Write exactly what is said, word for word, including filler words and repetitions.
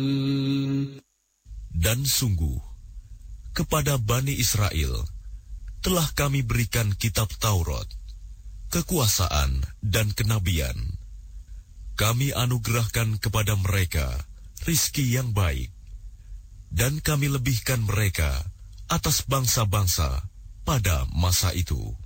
Dan sungguh, kepada Bani Israel telah kami berikan kitab Taurat, kekuasaan dan kenabian. Kami anugerahkan kepada mereka rizki yang baik, dan kami lebihkan mereka atas bangsa-bangsa pada masa itu.